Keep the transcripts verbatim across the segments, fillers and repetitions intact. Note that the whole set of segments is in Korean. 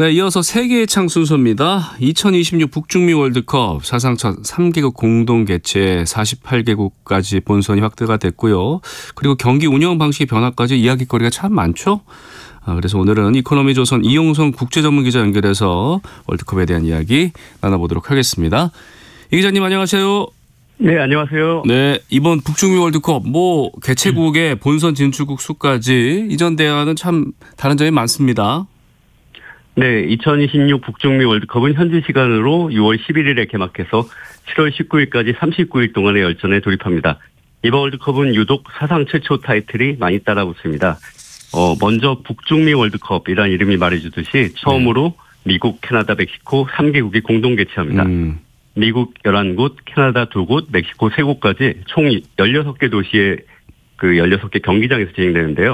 네, 이어서 세계의 창 순서입니다. 이천이십육 북중미 월드컵 사상 첫 삼 개국 공동 개최 사십팔 개국까지 본선이 확대가 됐고요. 그리고 경기 운영 방식 변화까지 이야기거리가 참 많죠. 그래서 오늘은 이코노미조선 이용성 국제전문기자 연결해서 월드컵에 대한 이야기 나눠보도록 하겠습니다. 이 기자님 안녕하세요. 네, 안녕하세요. 네, 이번 북중미 월드컵 뭐 개최국의 본선 진출국 수까지 이전 대회와는 참 다른 점이 많습니다. 네, 이천이십육 북중미 월드컵은 현지 시간으로 유월 십일일에 개막해서 칠월 십구일까지 삼십구 일 동안의 열전에 돌입합니다. 이번 월드컵은 유독 사상 최초 타이틀이 많이 따라붙습니다. 어, 먼저 북중미 월드컵이라는 이름이 말해주듯이 처음으로 미국, 캐나다, 멕시코 삼 개국이 공동 개최합니다. 음. 미국 열한 곳, 캐나다 두 곳, 멕시코 세 곳까지 총 열여섯 개 도시의 그 열여섯 개 경기장에서 진행되는데요.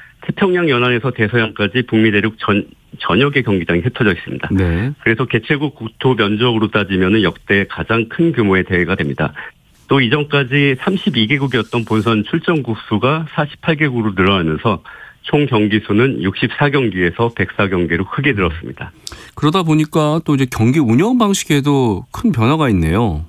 태평양 연안에서 대서양까지 북미 대륙 전, 전역의 경기장이 흩어져 있습니다. 네. 그래서 개최국 국토 면적으로 따지면 역대 가장 큰 규모의 대회가 됩니다. 또 이전까지 삼십이 개국이었던 본선 출전국 수가 사십팔 개국으로 늘어나면서 총 경기 수는 육십사 경기에서 백사 경기로 크게 늘었습니다. 그러다 보니까 또 이제 경기 운영 방식에도 큰 변화가 있네요.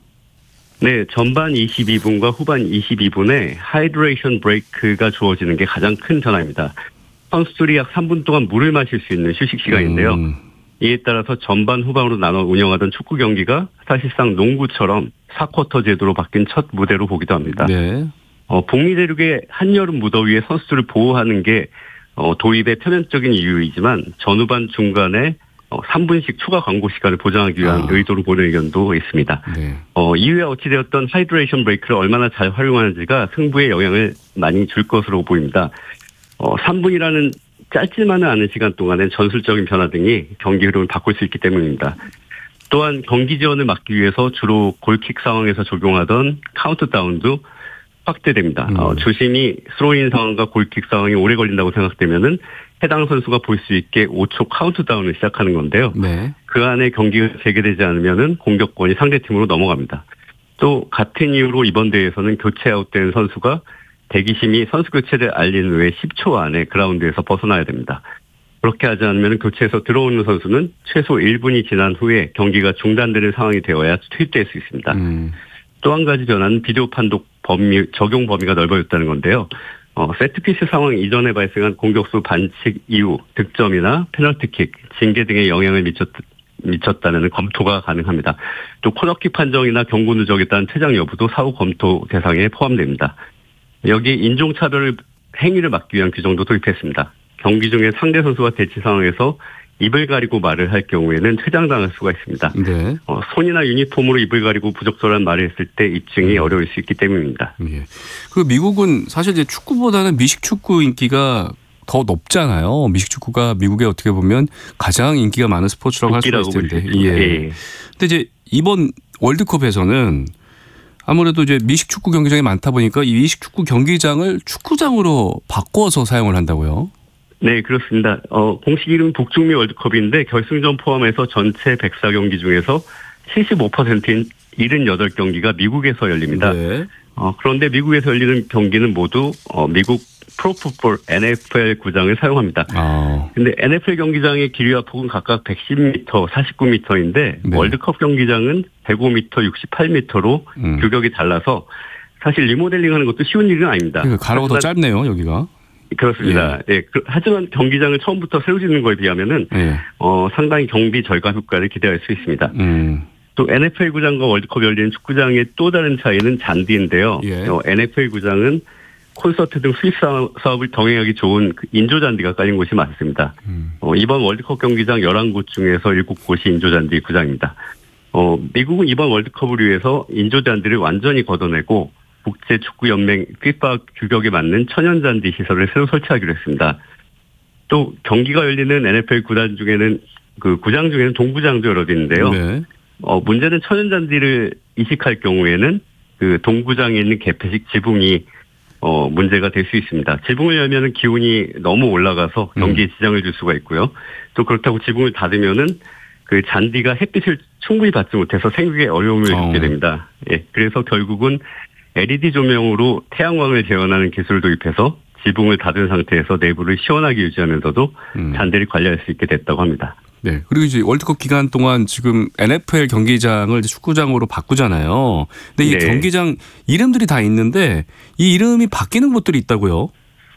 네, 전반 이십이 분과 후반 이십이 분에 하이드레이션 브레이크가 주어지는 게 가장 큰 변화입니다. 선수들이 약 삼 분 동안 물을 마실 수 있는 휴식 시간인데요. 음. 이에 따라서 전반 후반으로 나눠 운영하던 축구 경기가 사실상 농구처럼 사 쿼터 제도로 바뀐 첫 무대로 보기도 합니다. 네. 어, 북미 대륙의 한여름 무더위에 선수들을 보호하는 게 어, 도입의 표면적인 이유이지만 전후반 중간에 어, 삼 분씩 추가 광고 시간을 보장하기 위한 아. 의도로 보는 의견도 있습니다. 네. 어, 이후에 어찌되었던 하이드레이션 브레이크를 얼마나 잘 활용하는지가 승부에 영향을 많이 줄 것으로 보입니다. 어, 삼 분이라는 짧지만은 않은 시간 동안엔 전술적인 변화 등이 경기 흐름을 바꿀 수 있기 때문입니다. 또한 경기 지원을 막기 위해서 주로 골킥 상황에서 적용하던 카운트다운도 확대됩니다. 음. 어, 주심이 스로인 상황과 골킥 상황이 오래 걸린다고 생각되면은 해당 선수가 볼 수 있게 오 초 카운트다운을 시작하는 건데요. 네. 그 안에 경기가 재개되지 않으면은 공격권이 상대팀으로 넘어갑니다. 또 같은 이유로 이번 대회에서는 교체 아웃된 선수가 대기심이 선수 교체를 알린 후에 십 초 안에 그라운드에서 벗어나야 됩니다. 그렇게 하지 않으면 교체해서 들어오는 선수는 최소 일 분이 지난 후에 경기가 중단되는 상황이 되어야 투입될 수 있습니다. 음. 또 한 가지 변화는 비디오 판독 범위, 적용 범위가 넓어졌다는 건데요. 어, 세트피스 상황 이전에 발생한 공격수 반칙 이후 득점이나 페널티킥, 징계 등의 영향을 미쳤, 미쳤다는 검토가 가능합니다. 또 코너킥 판정이나 경고 누적에 따른 퇴장 여부도 사후 검토 대상에 포함됩니다. 여기 인종차별 행위를 막기 위한 규정도 도입했습니다. 경기 중에 상대 선수와 대치 상황에서 입을 가리고 말을 할 경우에는 퇴장당할 수가 있습니다. 네. 어, 손이나 유니폼으로 입을 가리고 부적절한 말을 했을 때 입증이 음. 어려울 수 있기 때문입니다. 예. 그 미국은 사실 이제 축구보다는 미식축구 인기가 더 높잖아요. 미식축구가 미국에 어떻게 보면 가장 인기가 많은 스포츠라고 할 수가 있을 텐데. 예. 예. 근데 이제 이번 월드컵에서는 아무래도 이제 미식축구 경기장이 많다 보니까 이 미식축구 경기장을 축구장으로 바꿔서 사용을 한다고요? 네, 그렇습니다. 어, 공식 이름은 북중미 월드컵인데 결승전 포함해서 전체 백사 경기 중에서 칠십오 퍼센트인 칠십팔 경기가 미국에서 열립니다. 네. 어, 그런데 미국에서 열리는 경기는 모두 어, 미국 프로풋볼 엔에프엘 구장을 사용합니다. 아. 근데 엔에프엘 경기장의 길이와 폭은 각각 백십 미터, 사십구 미터인데 네. 월드컵 경기장은 백오 미터, 육십팔 미터로 음. 규격이 달라서 사실 리모델링하는 것도 쉬운 일은 아닙니다. 그러니까 가로가 더 짧네요, 여기가. 그렇습니다. 예. 예. 하지만 경기장을 처음부터 새로 짓는 거에 비하면은 예. 어, 상당히 경비 절감 효과를 기대할 수 있습니다. 음. 또 엔에프엘 구장과 월드컵 열리는 축구장의 또 다른 차이는 잔디인데요. 예. 어, 엔에프엘 구장은 콘서트 등 수입 사업을 병행하기 좋은 그 인조잔디가 깔린 곳이 많습니다. 음. 어, 이번 월드컵 경기장 열한 곳 중에서 일곱 곳이 인조잔디 구장입니다. 어, 미국은 이번 월드컵을 위해서 인조잔디를 완전히 걷어내고 국제축구연맹 피파 규격에 맞는 천연잔디 시설을 새로 설치하기로 했습니다. 또 경기가 열리는 엔에프엘 구단 중에는 그 구장 중에는 동구장도 여러 개 있는데요. 네. 어, 문제는 천연잔디를 이식할 경우에는 그 동구장에 있는 개폐식 지붕이 어, 문제가 될 수 있습니다. 지붕을 열면은 기온이 너무 올라가서 경기에 지장을 줄 수가 있고요. 또 그렇다고 지붕을 닫으면은 그 잔디가 햇빛을 충분히 받지 못해서 생육에 어려움을 겪게 됩니다. 예, 그래서 결국은 엘이디 조명으로 태양광을 재현하는 기술을 도입해서 지붕을 닫은 상태에서 내부를 시원하게 유지하면서도 음. 잔디를 관리할 수 있게 됐다고 합니다. 네. 그리고 이제 월드컵 기간 동안 지금 엔에프엘 경기장을 이제 축구장으로 바꾸잖아요. 근데 이 네. 경기장 이름들이 다 있는데 이 이름이 바뀌는 곳들이 있다고요?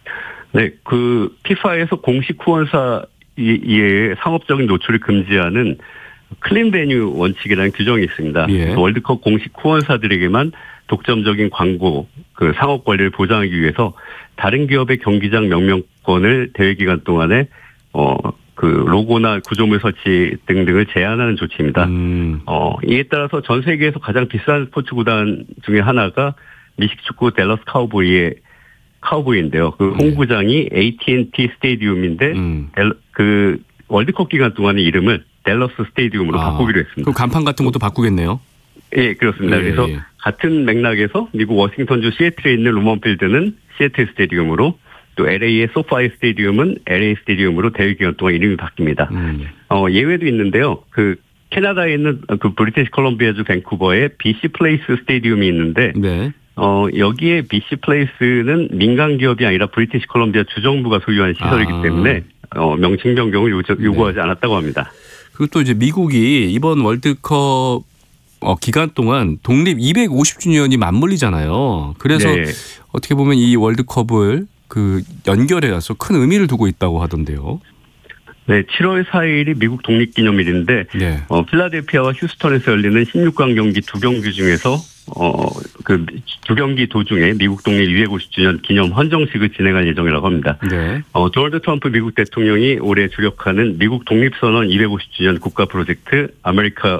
네, 그 피파에서 공식 후원사 이에 상업적인 노출을 금지하는 클린 베뉴 원칙이라는 규정이 있습니다. 예. 월드컵 공식 후원사들에게만 독점적인 광고, 그 상업 권리를 보장하기 위해서 다른 기업의 경기장 명명권을 대회 기간 동안에 어 그 로고나 구조물 설치 등등을 제한하는 조치입니다. 음. 어 이에 따라서 전 세계에서 가장 비싼 스포츠 구단 중에 하나가 미식축구 댈러스 카우보이의 카우보이인데요. 그 홈구장이 에이티앤티 스테디움인데 음. 그 월드컵 기간 동안의 이름을 댈러스 스테디움으로 아, 바꾸기로 했습니다. 그럼 간판 같은 것도 바꾸겠네요? 예, 그렇습니다. 예, 그래서 예. 같은 맥락에서 미국 워싱턴주 시애틀에 있는 루먼필드는 시애틀 스테디움으로 또 엘에이의 소파이 스테디움은 엘에이 스테디움으로 대회 기간 동안 이름이 바뀝니다. 음. 어, 예외도 있는데요. 그 캐나다에 있는 그 브리티시 콜롬비아주 밴쿠버에 비씨 플레이스 스테디움이 있는데 네. 어, 여기에 비씨 플레이스는 민간 기업이 아니라 브리티시 콜롬비아 주정부가 소유한 시설이기 아. 때문에 어, 명칭 변경을 요구하지 네. 않았다고 합니다. 그리고 또 이제 미국이 이번 월드컵 어, 기간 동안 독립 이백오십 주년이 맞물리잖아요. 그래서 네. 어떻게 보면 이 월드컵을 그 연결해서 큰 의미를 두고 있다고 하던데요. 네, 칠월 사일이 미국 독립기념일인데 네. 어, 필라델피아와 휴스턴에서 열리는 십육 강 경기 두 경기 중에서 어, 그 두 경기 도중에 미국 독립 이백오십 주년 기념 헌정식을 진행할 예정이라고 합니다. 네. 어, 도널드 트럼프 미국 대통령이 올해 주력하는 미국 독립선언 이백오십 주년 국가 프로젝트 아메리카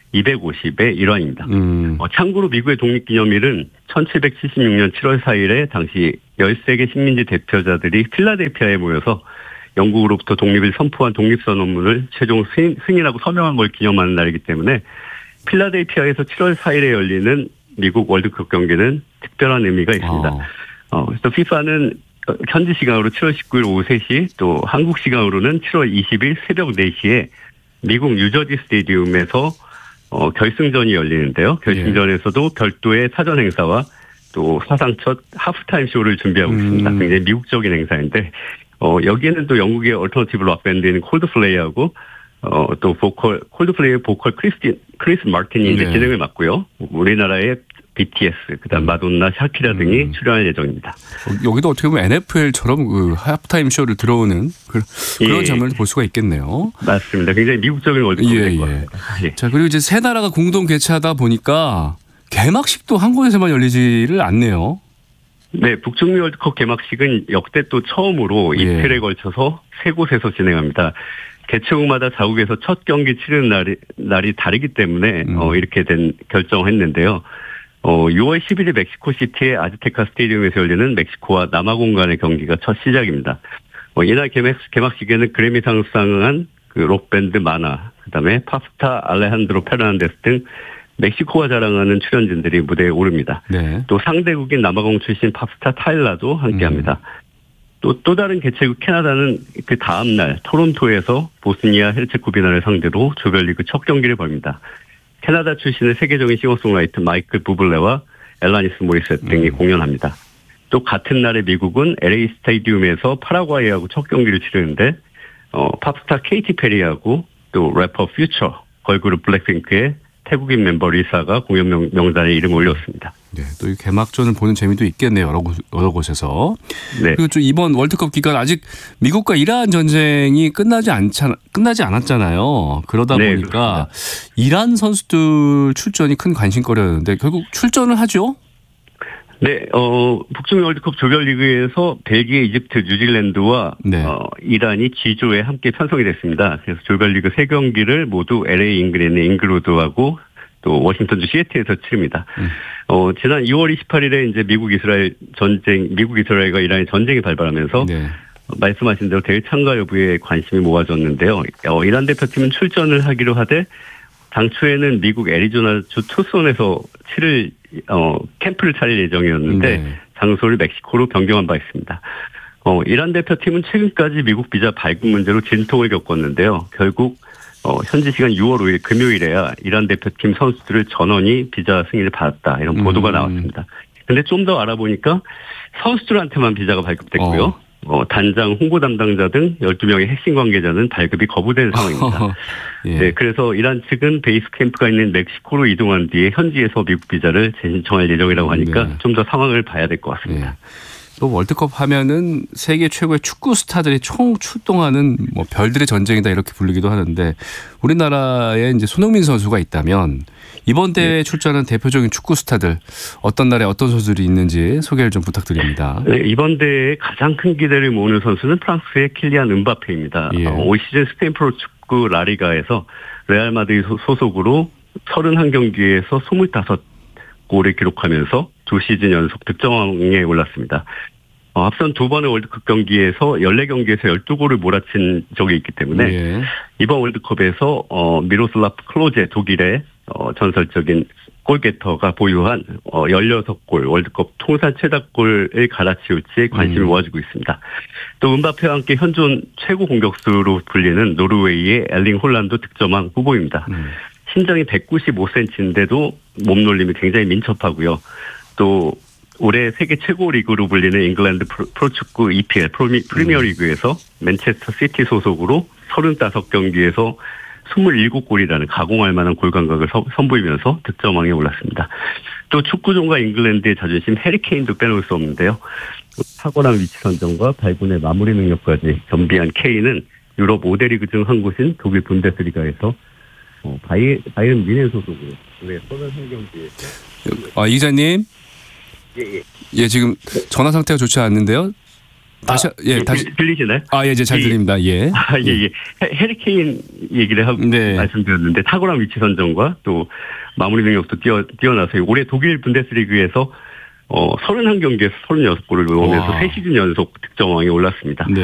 이백오십의 일환입니다. 음. 어, 참고로 미국의 독립기념일은 천칠백칠십육 년 칠월 사일에 당시 열세 개 식민지 대표자들이 필라델피아에 모여서 영국으로부터 독립을 선포한 독립선언문을 최종 승인, 승인하고 서명한 걸 기념하는 날이기 때문에 필라델피아에서 칠월 사일에 열리는 미국 월드컵 경기는 특별한 의미가 있습니다. 어. 어, 그래서 피파는 현지 시간으로 칠월 십구일 오후 세 시 또 한국 시간으로는 칠월 이십일 새벽 네 시에 미국 뉴저지 스테디움에서 어, 결승전이 열리는데요. 결승전에서도 별도의 사전 행사와 또 사상 첫 하프타임 쇼를 준비하고 음. 있습니다. 굉장히 미국적인 행사인데 어, 여기에는 또 영국의 얼터너티브 락 밴드인 콜드플레이하고 어, 또 보컬 콜드플레이의 보컬 크리스틴 크리스 마틴이 이제 네. 진행을 맡고요. 우리나라의 비티에스, 그다음 음. 마돈나, 샤키라 등이 음. 출연할 예정입니다. 여기도 어떻게 보면 엔에프엘처럼 그 하프타임 쇼를 들어오는 그런, 그런 예. 장면을 볼 수가 있겠네요. 맞습니다. 굉장히 미국적인 월드컵이 될 것 같습니다. 예. 자, 그리고 이제 세 나라가 공동 개최하다 보니까 개막식도 한 곳에서만 열리지를 않네요. 네, 북중미 월드컵 개막식은 역대 또 처음으로 예. 이틀에 걸쳐서 세 곳에서 진행합니다. 개최국마다 자국에서 첫 경기 치르는 날이, 날이 다르기 때문에 음. 어, 이렇게 된 결정을 했는데요. 어, 유월 십일일 멕시코시티의 아즈테카 스테디움에서 열리는 멕시코와 남아공 간의 경기가 첫 시작입니다. 어, 이날 개막, 개막식에는 그래미상 수상한 그 록밴드 마나, 그 다음에 팝스타 알레한드로 페르난데스 등 멕시코가 자랑하는 출연진들이 무대에 오릅니다. 네. 또 상대국인 남아공 출신 팝스타 타일라도 함께합니다. 음. 또, 또 다른 개최국 캐나다는 그 다음 날 토론토에서 보스니아 헤르체고비나를 상대로 조별리그 첫 경기를 벌입니다. 캐나다 출신의 세계적인 싱어송라이터 마이클 부블레와 엘라니스 모리셋 등이 음. 공연합니다. 또 같은 날에 미국은 엘에이 스테디움에서 파라과이하고 첫 경기를 치르는데 어, 팝스타 케이티 페리하고 또 래퍼 퓨처, 걸그룹 블랙핑크의 태국인 멤버 리사가 공연 명, 명단에 이름을 올렸습니다. 네, 또 이 개막전을 보는 재미도 있겠네요. 여러, 곳, 여러 곳에서. 네. 그리고 좀 이번 월드컵 기간 아직 미국과 이란 전쟁이 끝나지 않잖아, 끝나지 않았잖아요. 그러다 네, 보니까 그렇습니다. 이란 선수들 출전이 큰 관심거리였는데 결국 출전을 하죠? 네, 어, 북중미 월드컵 조별리그에서 벨기에, 이집트, 뉴질랜드와 네. 어, 이란이 G조에 함께 편성이 됐습니다. 그래서 조별리그 세 경기를 모두 엘에이 잉글에 있는 잉글우드하고 또 워싱턴주 시애틀에서 치릅니다. 음. 어, 지난 이월 이십팔일에 이제 미국 이스라엘 전쟁, 미국 이스라엘과 이란의 전쟁이 발발하면서 네. 어, 말씀하신 대로 대회 참가 여부에 관심이 모아졌는데요. 어, 이란 대표팀은 출전을 하기로 하되 당초에는 미국 애리조나주 투손에서 치를 어, 캠프를 차릴 예정이었는데 네. 장소를 멕시코로 변경한 바 있습니다. 어, 이란 대표팀은 최근까지 미국 비자 발급 문제로 진통을 겪었는데요. 결국 어, 현지 시간 유월 오일 금요일에야 이란 대표팀 선수들을 전원이 비자 승인을 받았다. 이런 보도가 음. 나왔습니다. 그런데 좀 더 알아보니까 선수들한테만 비자가 발급됐고요. 어. 어, 단장, 홍보 담당자 등 열두 명의 핵심 관계자는 발급이 거부된 상황입니다. 예. 네, 그래서 이란 측은 베이스 캠프가 있는 멕시코로 이동한 뒤에 현지에서 미국 비자를 재신청할 예정이라고 하니까 네. 좀 더 상황을 봐야 될 것 같습니다. 예. 또 월드컵 하면은 세계 최고의 축구 스타들이 총 출동하는 뭐 별들의 전쟁이다 이렇게 불리기도 하는데 우리나라에 이제 손흥민 선수가 있다면 이번 대회에 출전한 대표적인 축구 스타들 어떤 나라에 어떤 선수들이 있는지 소개를 좀 부탁드립니다. 네, 이번 대회에 가장 큰 기대를 모으는 선수는 프랑스의 킬리안 음바페입니다. 예. 어, 올 시즌 스페인 프로축구 라리가에서 레알 마드리드 소속으로 서른한 경기에서 스물다섯 골을 기록하면서 두 시즌 연속 득점왕에 올랐습니다. 어, 앞선 두 번의 월드컵 경기에서 열네 경기에서 열두 골을 몰아친 적이 있기 때문에 예. 이번 월드컵에서 어, 미로슬라프 클로제 독일의 어, 전설적인 골게터가 보유한 어, 열여섯 골 월드컵 통산 최다골을 갈아치울지 관심을 음. 모아주고 있습니다. 또 음바페와 함께 현존 최고 공격수로 불리는 노르웨이의 엘링 홀란드 득점왕 후보입니다. 음. 신장이 백구십오 센티미터인데도 몸놀림이 굉장히 민첩하고요. 또 올해 세계 최고 리그로 불리는 잉글랜드 프로, 프로축구 이피엘 프로미, 프리미어 리그에서 맨체스터 시티 소속으로 서른다섯 경기에서 스물일곱 골이라는 가공할 만한 골 감각을 선보이면서 득점왕에 올랐습니다. 또 축구종과 잉글랜드의 자존심 해리케인도 빼놓을 수 없는데요. 탁월한 위치 선정과 발군의 마무리 능력까지 겸비한 케인은 유럽 오 대 리그 중 한 곳인 독일 분데스리가에서 어, 바이, 바이른 미넨 소속으로 올해 서른한 경기에서 아, 이 기자님. 예, 예. 예, 지금 전화 상태가 좋지 않는데요. 다시 아, 예, 다시 들, 들리시나요? 아, 예, 이제 잘 예. 들립니다. 예. 아, 예, 예. 해리케인 얘기를 하고 네. 말씀드렸는데 탁월한 위치 선정과 또 마무리 능력도 뛰어, 뛰어나서 올해 독일 분데스리그에서 어, 서른한 경기에서 서른여섯 골을 넣으면서 와. 세 시즌 연속 득점왕에 올랐습니다. 네.